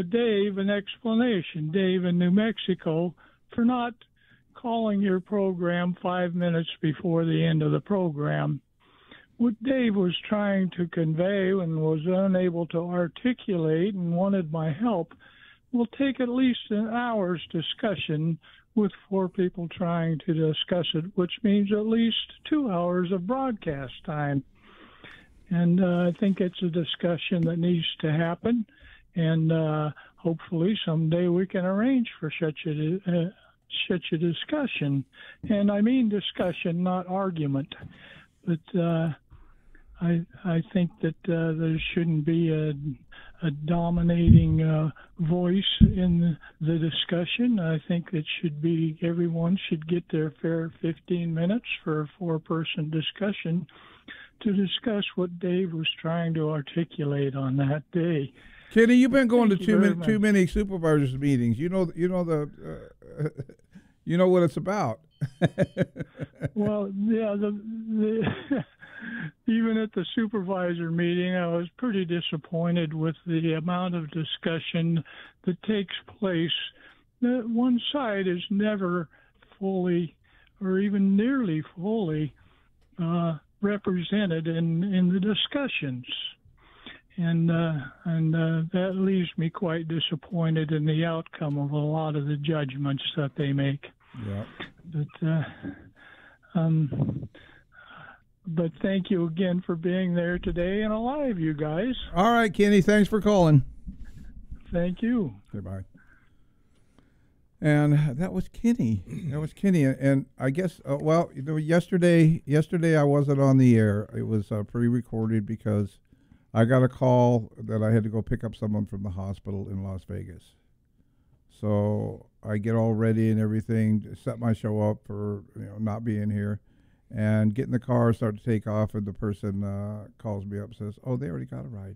Dave an explanation, Dave in New Mexico, for not calling your program 5 minutes before the end of the program. What Dave was trying to convey and was unable to articulate and wanted my help will take at least an hour's discussion with 4 people trying to discuss it, which means at least 2 hours of broadcast time. And I think it's a discussion that needs to happen, and hopefully someday we can arrange for such a discussion. And I mean discussion, not argument. But I think that there shouldn't be a dominating voice in the discussion. I think it should be everyone should get their fair 15 minutes for a 4-person discussion to discuss what Dave was trying to articulate on that day. Kenny, you've been going to too many supervisors meetings. You know what it's about. Well, yeah, even at the supervisor meeting, I was pretty disappointed with the amount of discussion that takes place. One side is never fully or even nearly fully represented in the discussions. And that leaves me quite disappointed in the outcome of a lot of the judgments that they make. Yeah. But thank you again for being there today and alive, you guys. All right, Kenny, thanks for calling. Thank you. Goodbye. And that was Kenny. And I guess, yesterday I wasn't on the air. It was pre-recorded because I got a call that I had to go pick up someone from the hospital in Las Vegas. So I get all ready and everything, set my show up for not being here, and get in the car, start to take off, and the person calls me up and says, "Oh, they already got a ride."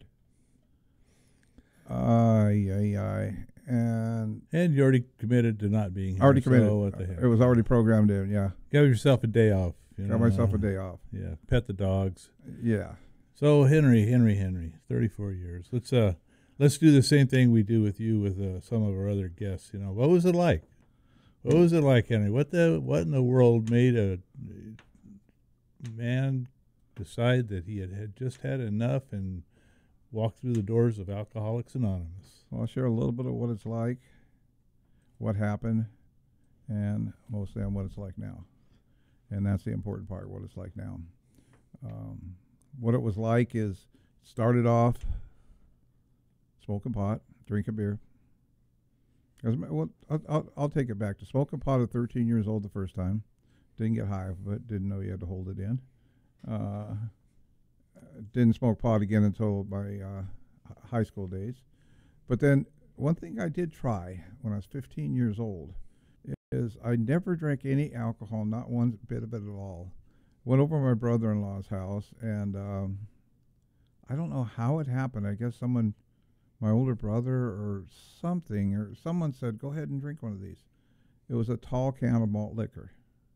And you already committed to not being here. Already committed. So what the heck? It was already programmed in, yeah. Give yourself a day off. Got myself a day off. Yeah, pet the dogs. Yeah. So Henry, 34 years. Let's do the same thing we do with you with some of our other guests. What was it like? What was it like, Henry? What in the world made a man decide that he had just had enough and walk through the doors of Alcoholics Anonymous? Well, I'll share a little bit of what it's like, what happened, and mostly on what it's like now. And that's the important part, what it's like now. What it was like is, started off smoking pot, drinking beer. I'll take it back to smoking pot at 13 years old the first time. Didn't get high of it, didn't know you had to hold it in. Didn't smoke pot again until my high school days. But then one thing I did try when I was 15 years old is I never drank any alcohol, not one bit of it at all. Went over to my brother-in-law's house, and I don't know how it happened. I guess my older brother or someone said, "Go ahead and drink one of these." It was a tall can of malt liquor.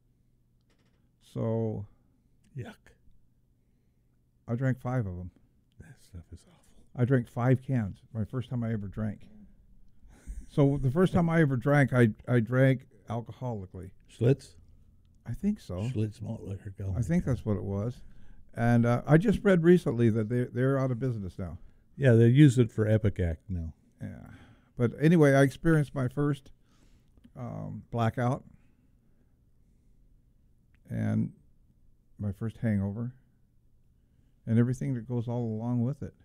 So, yuck. I drank 5 of them. That stuff is awful. I drank 5 cans. My first time I ever drank. So the first time I ever drank, I drank alcoholically. Schlitz? I think so. Schlitz malt liquor. I think that's what it was. And I just read recently that they're out of business now. Yeah, they use it for Epicac now. Yeah. But anyway, I experienced my first blackout and my first hangover and everything that goes all along with it.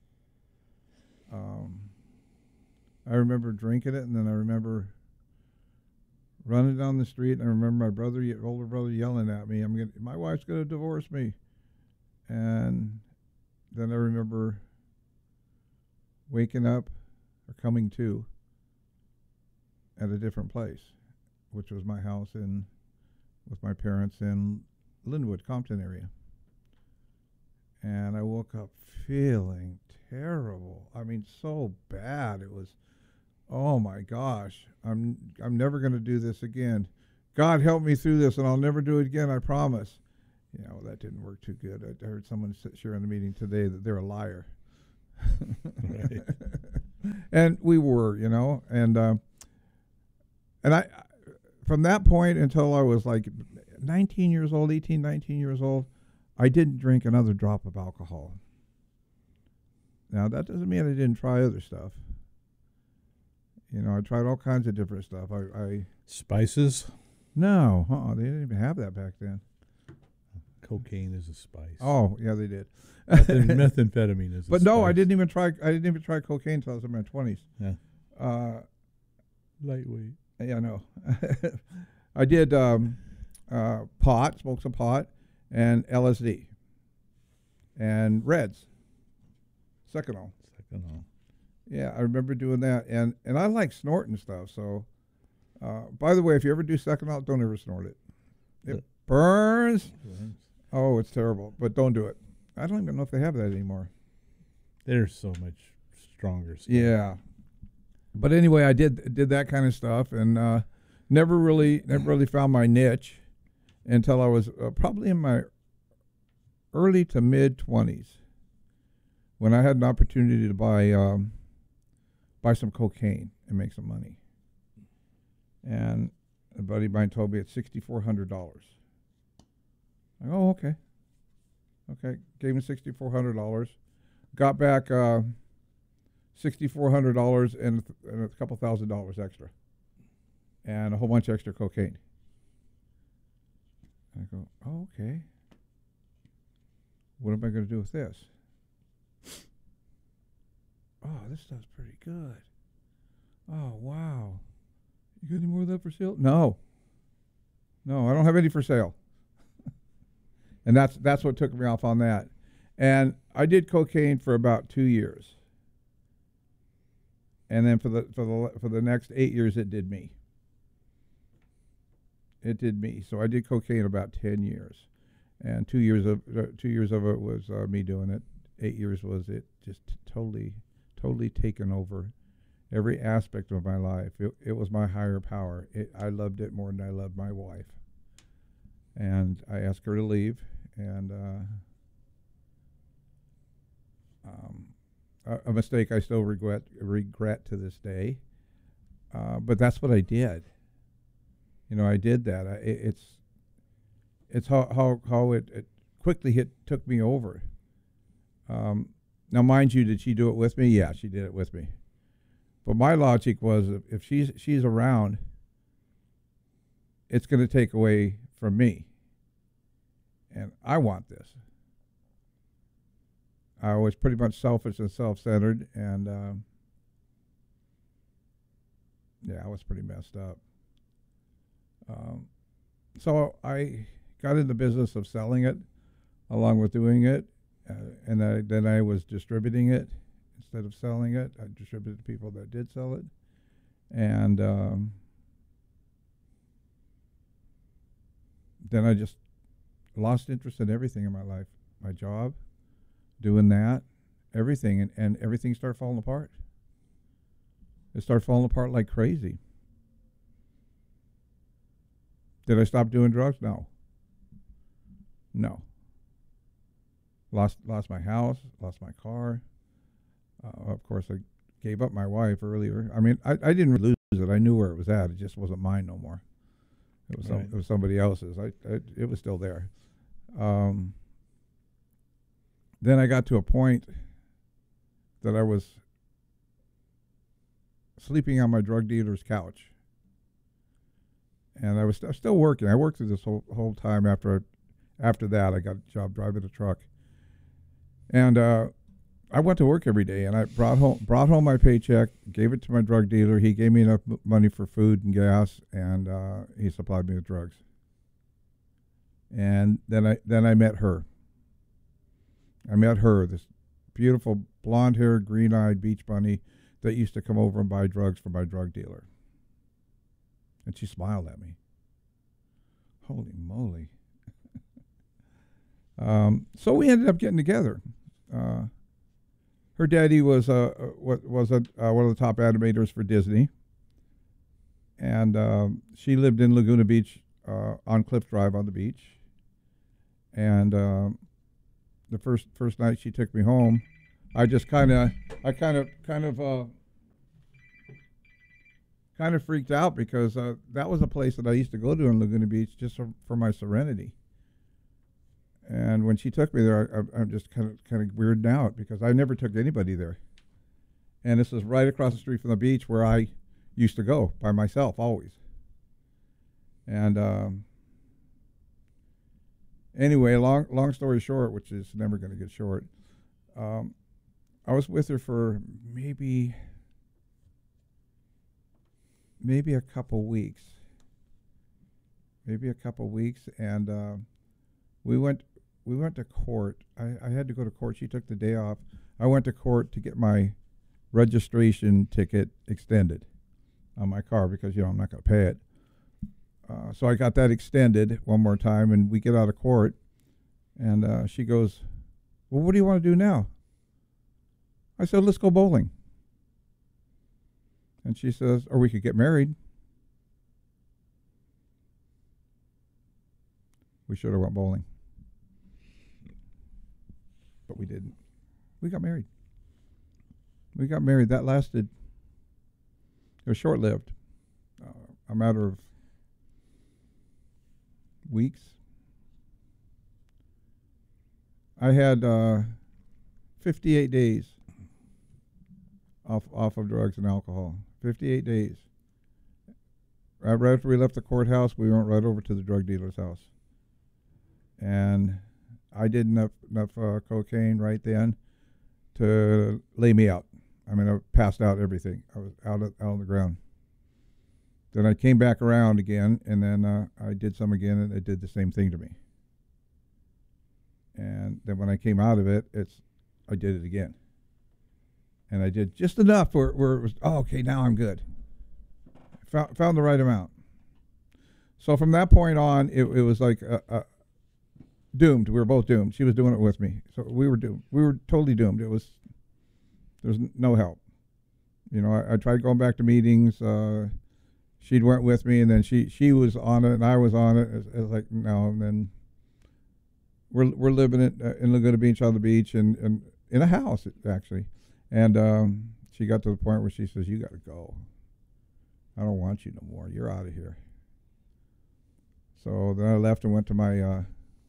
I remember drinking it, and then I remember running down the street, and I remember my older brother yelling at me, "My wife's going to divorce me." And then I remember waking up or coming to at a different place, which was my house with my parents in Linwood, Compton area. And I woke up feeling terrible. I mean, so bad. It was, oh my gosh, I'm never going to do this again. God help me through this, and I'll never do it again, I promise. That didn't work too good. I heard someone share in the meeting today that they're a liar. Right. And we were, and I, from that point until I was like 19 years old, 18, 19 years old, I didn't drink another drop of alcohol. Now, that doesn't mean I didn't try other stuff. I tried all kinds of different stuff. Spices? No, they didn't even have that back then. Cocaine is a spice. Oh, yeah, they did. Methamphetamine is a But spice. no, I didn't even try cocaine until I was in my 20s. Yeah. Lightweight. Yeah, no. I did pot, smoked some pot, and LSD, and Reds, Seconal. Yeah, I remember doing that, and I like snorting stuff. So, by the way, if you ever do Seconal, don't ever snort it. It burns. Oh, it's terrible. But don't do it. I don't even know if they have that anymore. There's so much stronger stuff. Yeah. But anyway, I did that kind of stuff, and never really found my niche until I was probably in my early to mid 20s, when I had an opportunity to buy some cocaine and make some money. And a buddy of mine told me it's $6,400. I go, oh, okay. Gave him $6,400. Got back $6,400 and a couple $1,000 extra, and a whole bunch of extra cocaine. I go, oh, okay. What am I going to do with this? Oh, this stuff's pretty good. Oh, wow. You got any more of that for sale? No, I don't have any for sale. And that's what took me off on that. And I did cocaine for about 2 years. And then for the next 8 years, it did me. So I did cocaine about 10 years, and 2 years of it was me doing it. 8 years was it just totally taken over every aspect of my life. It was my higher power. I loved it more than I loved my wife. And I asked her to leave, and a mistake I still regret to this day. But that's what I did. I did that. It's how it quickly took me over. Now, mind you, did she do it with me? Yeah, she did it with me. But my logic was, if she's around, it's going to take away from me. And I want this. I was pretty much selfish and self-centered, and I was pretty messed up. So I got in the business of selling it, along with doing it, and then I was distributing it instead of selling it. I distributed to people that did sell it, and then I just lost interest in everything in my life. My job, doing that, everything, and everything started falling apart. It started falling apart like crazy. Did I stop doing drugs? No. Lost my house, lost my car. Of course, I gave up my wife earlier. I mean, I didn't lose it. I knew where it was at. It just wasn't mine no more. It was it was somebody else's. It was still there. Then I got to a point that I was sleeping on my drug dealer's couch. And I was still working. I worked through this whole time. After that, I got a job driving a truck. And I went to work every day, and I brought home my paycheck, gave it to my drug dealer. He gave me enough money for food and gas, and he supplied me with drugs. And then I met her. This beautiful blonde-haired, green-eyed beach bunny that used to come over and buy drugs from my drug dealer. And she smiled at me. Holy moly. So we ended up getting together. Her daddy was one of the top animators for Disney. And she lived in Laguna Beach on Cliff Drive on the beach. And the first night she took me home, I kind of kind of freaked out because that was a place that I used to go to in Laguna Beach just for my serenity. And when she took me there, I'm just kind of weirded out because I never took anybody there. And this is right across the street from the beach where I used to go by myself always. And anyway, long story short, which is never going to get short, I was with her for maybe a couple weeks. And we went to court. I had to go to court. She took the day off. I went to court to get my registration ticket extended on my car because, I'm not going to pay it. So I got that extended one more time, and we get out of court, and she goes, well, what do you want to do now? I said, let's go bowling. And she says, or we could get married. We should have went bowling. But we didn't. We got married. That lasted, it was short-lived. A matter of weeks. I had 58 days off of drugs and alcohol. 58 days. Right after we left the courthouse, we went right over to the drug dealer's house. And I did enough cocaine right then to lay me out. I mean, I passed out everything. I was out on the ground. Then I came back around again, and then I did some again, and it did the same thing to me. And then when I came out of it, I did it again. And I did just enough where it was, okay, now I'm good. Found the right amount. So from that point on, it was like doomed. We were both doomed. She was doing it with me. So we were doomed. We were totally doomed. There was no help. I tried going back to meetings. She'd went with me, and then she was on it, and I was on it. It was like, no. And then we're living it in Laguna Beach on the beach, and in a house, actually. And she got to the point where she says, you got to go. I don't want you no more. You're out of here. So then I left and went to my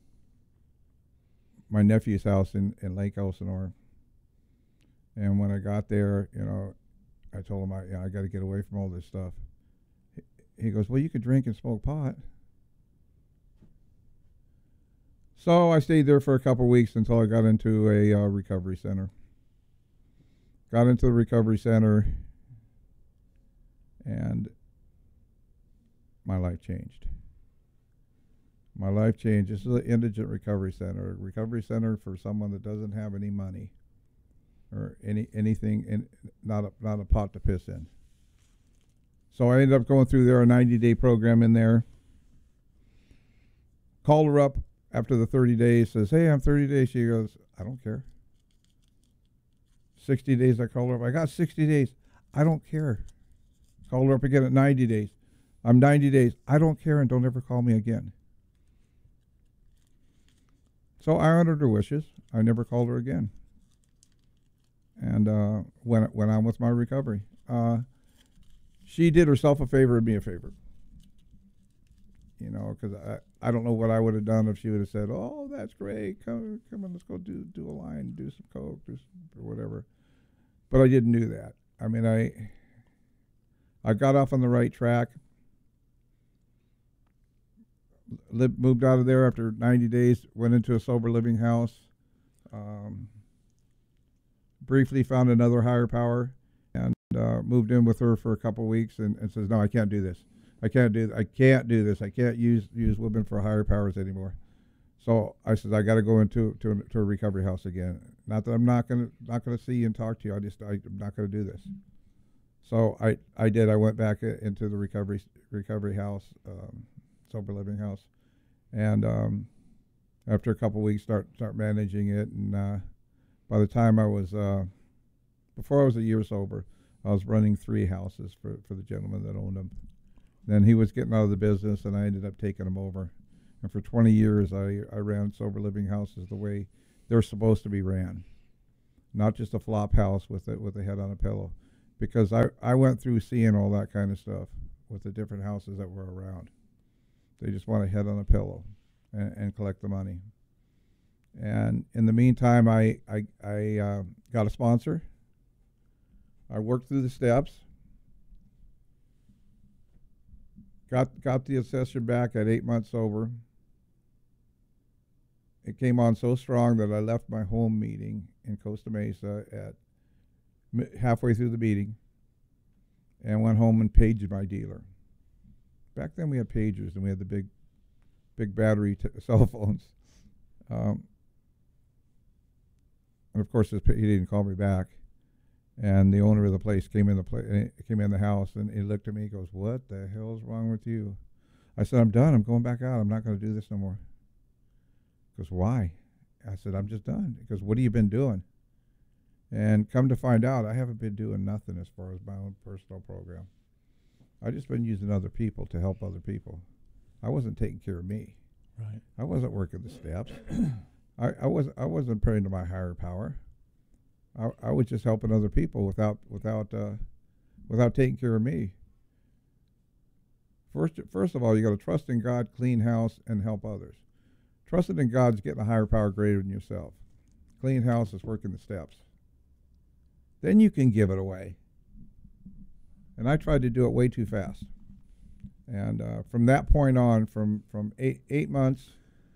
my nephew's house in Lake Elsinore. And when I got there, I told him I got to get away from all this stuff. He goes, well, you could drink and smoke pot. So I stayed there for a couple of weeks until I got into a recovery center. Got into the recovery center, and my life changed. This is an indigent recovery center. A recovery center for someone that doesn't have any money or anything, and not a pot to piss in. So I ended up going through there, a 90-day program in there. Called her up after the 30 days, says, hey, I'm 30 days. She goes, I don't care. 60 days, I called her up. I got 60 days. I don't care. Called her up again at 90 days. I'm 90 days. I don't care, and don't ever call me again. So I honored her wishes. I never called her again. And went on with my recovery. She did herself a favor and me a favor. Because I don't know what I would have done if she would have said, oh, that's great. Come on, let's go do a line, do some coke, or whatever. But I didn't do that. I mean, I got off on the right track. Moved out of there after 90 days, went into a sober living house. Briefly found another higher power, and moved in with her for a couple of weeks, and says, no, I can't do this. I can't do this. I can't use women for higher powers anymore. So I said, I got to go into a recovery house again. Not that I'm not gonna see you and talk to you. I'm not gonna do this. So I did. I went back into the recovery house, sober living house, and after a couple of weeks, start managing it. And by the time I was before I was a year sober, I was running 3 houses for the gentleman that owned them. Then he was getting out of the business, and I ended up taking him over. And for 20 years, I ran sober living houses the way they're supposed to be ran. Not just a flop house with a head on a pillow. because I went through seeing all that kind of stuff with the different houses that were around. They just want a head on a pillow and collect the money. And in the meantime, I got a sponsor. I worked through the steps. Got the obsession back at 8 months sober. It came on so strong that I left my home meeting in Costa Mesa at halfway through the meeting and went home and paged my dealer. Back then we had pagers and we had the big battery cell phones. And of course he didn't call me back. And the owner of the place came in the house and he looked at me. He goes, "What the hell's wrong with you?" I said, "I'm done. I'm going back out. I'm not going to do this no more." He goes, "Why?" I said, "I'm just done." He goes, "What have you been doing?" And come to find out, I haven't been doing nothing as far as my own personal program. I just been using other people to help other people. I wasn't taking care of me. Right. I wasn't working the steps. I wasn't praying to my higher power. I was just helping other people without taking care of me. First of all, you got to trust in God, clean house, and help others. Trusting in God is getting a higher power greater than yourself. Clean house is working the steps. Then you can give it away. And I tried to do it way too fast. And from that point on, from 8 months,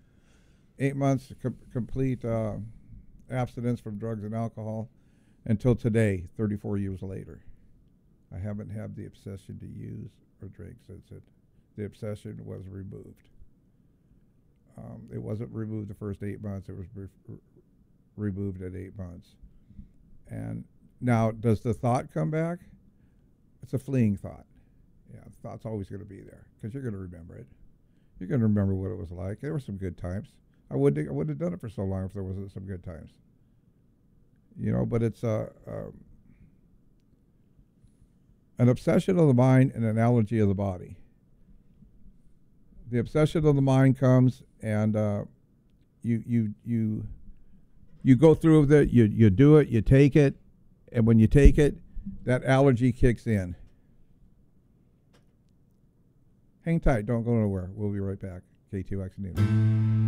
complete abstinence from drugs and alcohol, until today, 34 years later, I haven't had the obsession to use or drink since the obsession was removed. It wasn't removed the first 8 months. It was removed at 8 months. And now, does the thought come back? It's a fleeing thought. Yeah, the thought's always going to be there because you're going to remember it. You're going to remember what it was like. There were some good times. I wouldn't have done it for so long if there wasn't some good times. You know, but it's an obsession of the mind and an allergy of the body. The obsession of the mind comes and you go through with it, you do it, you take it, and when you take it, that allergy kicks in. Hang tight, don't go nowhere. We'll be right back. K2X News.